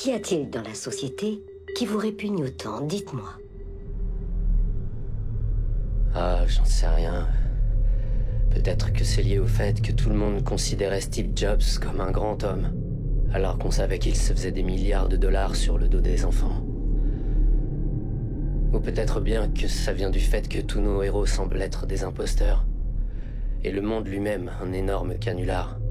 Qu'y a-t-il dans la société qui vous répugne autant? Dites-moi. Ah, j'en sais rien. Peut-être que c'est lié au fait que tout le monde considérait Steve Jobs comme un grand homme, alors qu'on savait qu'il se faisait des milliards de dollars sur le dos des enfants. Ou peut-être bien que ça vient du fait que tous nos héros semblent être des imposteurs, et le monde lui-même un énorme canular.